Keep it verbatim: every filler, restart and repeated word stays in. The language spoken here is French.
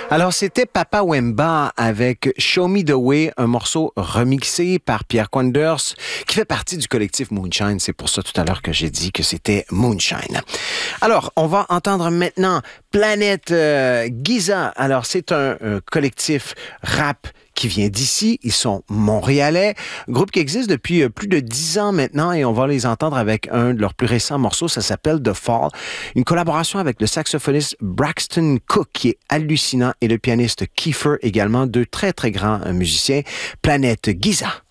Alors, c'était Papa Wemba avec Show Me the Way, un morceau remixé par Pierre Quanders, qui fait partie du collectif Moonshine. C'est pour ça tout à l'heure que j'ai dit que c'était Moonshine. Alors, on va entendre maintenant Planète euh, Giza. Alors, c'est un, un collectif rap qui vient d'ici. Ils sont montréalais. Groupe qui existe depuis euh, plus de dix ans maintenant et on va les entendre avec un de leurs plus récents morceaux. Ça s'appelle The Fall. Une collaboration avec le saxophoniste Braxton Cook qui est hallucinant et le pianiste Kiefer également, deux très très grands euh, musiciens. Planète Giza.